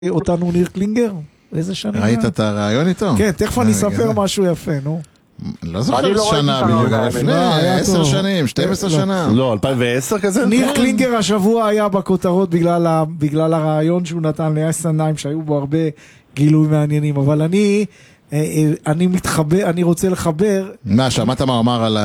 אותנו ניר קלינגר? איזה שנים? ראית את הרעיון איתו? כן, תכף אני אספר משהו יפה, נו. לא זוכר שנה בדיוק, לפני 10 שנים, 12 שנה. לא, 2010 כזה? ניר קלינגר השבוע היה בכותרות בגלל הרעיון שהוא נתן לאסנהיים, שהיו בו הרבה גילוי מעניינים, אבל אני מתחבר, אני רוצה לחבר. מה, שמעת מה אמר על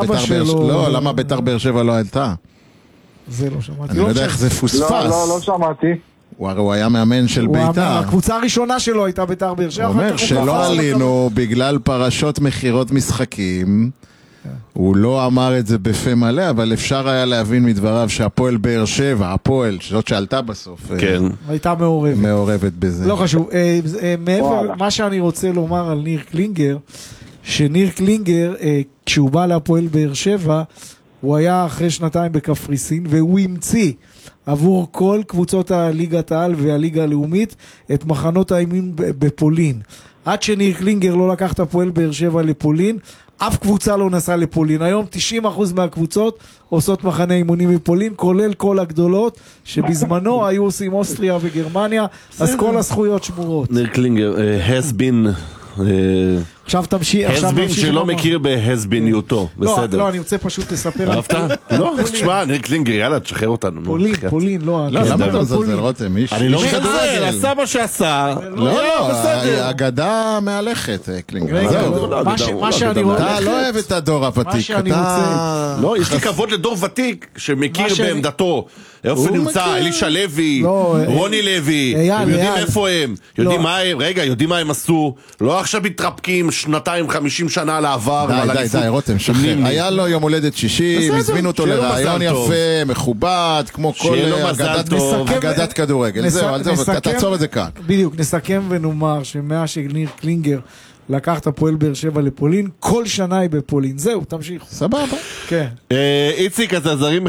למה בית"ר באר שבע לא עלתה? זה לא שמעתי. אני לא יודע איך זה פוספס. לא שמעתי. הוא היה מאמן של בית"ר. הקבוצה הראשונה שלו הייתה בית"ר באר שבע. הוא אומר שלא עלינו בגלל פרשות מחירות משחקים. הוא לא אמר את זה בפה מלא, אבל אפשר היה להבין מדבריו שהפועל באר שבע, הפועל, זאת שעלתה בסוף, הייתה מעורבת בזה. לא חשוב. מעבר, מה שאני רוצה לומר על ניר קלינגר, שניר קלינגר, כשהוא בא להפועל באר שבע, הוא היה אחרי שנתיים בקפריסין, והוא המציא עבור כל קבוצות הליגת העל והליגה הלאומית את מחנות האימון בפולין. עד שניר קלינגר לא לקח את הפועל באר שבע לפולין, אף קבוצה לא נסעה לפולין. היום 90% מהקבוצות עושות מחנה אימונים בפולין, כולל כל הגדולות, שבזמנו היו עושים אוסטריה וגרמניה, אז כל הזכויות שמורות. ניר קלינגר, has been... עכשיו תמשיך. הסבין שלא מכיר בהסביניותו, בסדר. לא, אני רוצה פשוט לספר. אהבת? לא, תשמע, ניר קלינגר, יאללה, תשחרר אותנו. פולין, לא. למה אתה מזלזל, רותם? אני לא מזלזל, עשה מה שעשה. לא, אגדה מהלכת, קלינגר. מה שאני רוצה... אתה לא אוהב את הדור הוותיק. לא, יש לי כבוד לדור ותיק שמכיר בעמדתו. איפה נמצא? אלישע לוי, רוני לוי, הם יודעים איפה הם, יודעים מה הם, רגע, יודעים מה הם עשו, לא עכשיו מתרפקים 250 שנה לעבר. די, רותם, שחרר. היה לו יום הולדת 60, הזמינו אותו לרעיון יפה, מכובד, כמו כל אגדת כדורגל. זהו, תעצור את זה כאן. בדיוק, נסכם ונאמר שמאה שניר קלינגר לקח את הפועל באר שבע לפולין, כל שנה היא בפולין. זהו, תמשיך. סבבה. כן. איציק, אז הזרים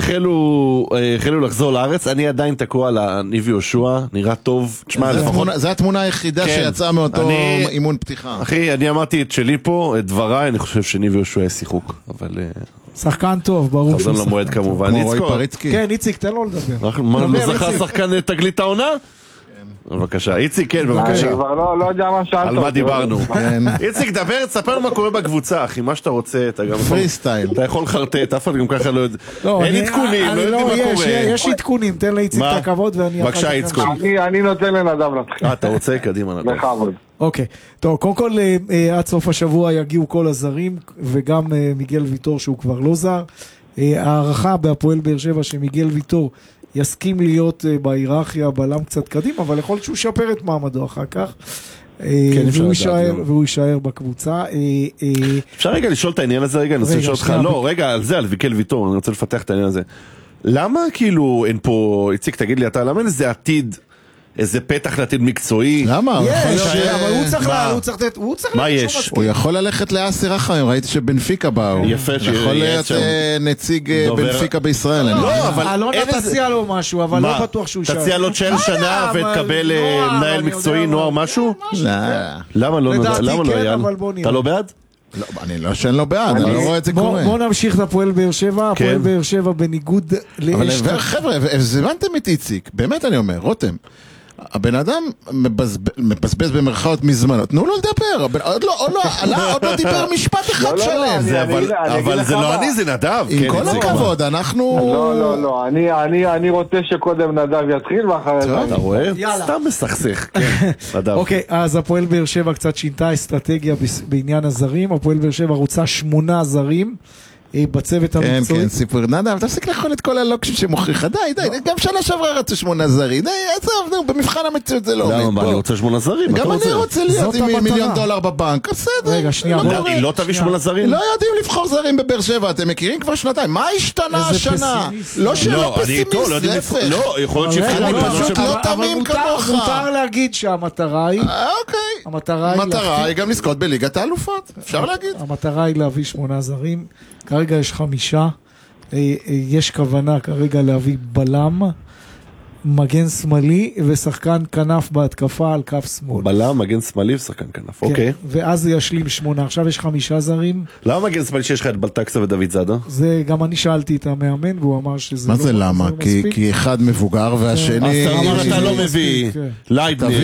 החלו לחזור לארץ, אני עדיין תקוע על ניב יהושע, נראה טוב. זה התמונה היחידה שיצאה מאותו אימון פתיחה. אחי, אני אמרתי את שלי פה, את דבריי, אני חושב שניב יהושע יש שיחוק, אבל... שחקן טוב, ברור. חזון למועד כמובן. כמו רועי פריצקי. כן, איציק, תן לו לדבר. לא זכה שחקן תגלית העונה? בבקשה, איציק, כן, בבקשה. אני כבר לא יודע מה שאלת. על מה דיברנו. איציק, דבר, תספר מה קורה בקבוצה, אחי, מה שאתה רוצה, אתה גם... פרי סטייל. אתה יכול לחרטט, אף אחד גם ככה לא יודע. אין עדכונים, לא יודעים מה קורה. יש עדכונים, תן לאיציק את הכבוד ואני... בבקשה, איציק. אני נותן לנדב להתחיל. אתה רוצה? קדימה, נדב. בכבוד. אוקיי, טוב, קודם כל עד סוף השבוע יגיעו כל הזרים, וגם מיגל ויטור שהוא כבר לא זר. הערכה בהפועל באר שבע שמיגל ויטור יסכים להיות בהיררכיה בלם קצת קדימה, אבל יכול להיות שהוא ישפר את מעמדו אחר כך, והוא יישאר בקבוצה. אפשר רגע לשאול את העניין הזה רגע? אני רוצה לשאול אותך, לא, רגע, על זה, על ויקל ויטור, אני רוצה לפתח את העניין הזה. למה כאילו אין פה, איציק תגיד לי אתה, למה אין איזה עתיד, איזה פתח לעתיד מקצועי? למה? יש, אבל הוא צריך לתת, מה יש? הוא יכול ללכת לאסי רחמים, ראיתי שבנפיקה באו. יפה, יכול להיות נציג בנפיקה בישראל. לא, אבל... אלונה תציע לו משהו, אבל לא בטוח שהוא יישאר. תציע לו צ'ל שנה ותקבל מנהל מקצועי, נוער, משהו? למה לא היה? אתה לא בעד? אני לא שאין לו בעד, אני לא רואה את זה קורה. בוא נמשיך את הפועל באר שבע, הפועל באר שבע בניגוד... אבל חבר'ה, הזמנתם את איציק, באמת אני אומר, רותם. הבן אדם מבזבז במרכאות מזמנות, תנו לו לדבר, עוד לא דיבר משפט אחד שלם. אבל זה לא אני, זה נדב. עם כל הכבוד, אנחנו... לא, אני רוצה שקודם נדב יתחיל ואחרי זה... אתה רואה? סתם מסכסך. אוקיי, אז הפועל באר שבע קצת שינתה אסטרטגיה בעניין הזרים, הפועל באר שבע רוצה 8 זרים, בצוות המקצועי. כן, סיפור נדב, תפסיק לאכול את כל הלוקשים שמוכיחה, די, גם שנה שעברה רצו 8 זרים, די, עזוב, במבחן המציאות זה לא עומד. למה, אני רוצה 8 זרים, גם אני רוצה להיות עם $1 מיליון בבנק, בסדר. רגע, שנייה. היא לא תביא 8 זרים? לא יודעים לבחור זרים בבאר שבע, אתם מכירים כבר שנתיים, מה השתנה השנה? לא שלא פסימיסט, להפך. לא, יכול להיות אני פשוט לא תמים כמוך. מותר להגיד שהמטרה היא... המטרה היא גם לזכות בליגת האלופות, אפשר להגיד. המטרה היא להביא 8 זרים, כרגע יש 5, יש כוונה כרגע להביא בלם, מגן שמאלי ושחקן כנף בהתקפה על כף שמאל. בלם, מגן שמאלי ושחקן כנף, אוקיי. ואז זה ישלים 8, עכשיו יש 5 זרים. למה מגן שמאלי שיש לך את בלטקסה ודוד זאדה? זה גם אני שאלתי את המאמן והוא אמר שזה מה זה למה? כי אחד מבוגר והשני... אם אתה לא מביא לייבניק